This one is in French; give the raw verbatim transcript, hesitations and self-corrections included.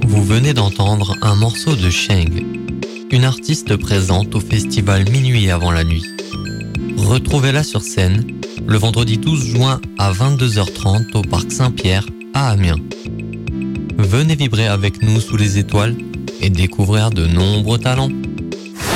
Vous venez d'entendre un morceau de Sheng, une artiste présente au festival Minuit avant la nuit. Retrouvez-la sur scène le vendredi douze juin à vingt-deux heures trente au Parc Saint-Pierre à Amiens. Venez vibrer avec nous sous les étoiles et découvrir de nombreux talents.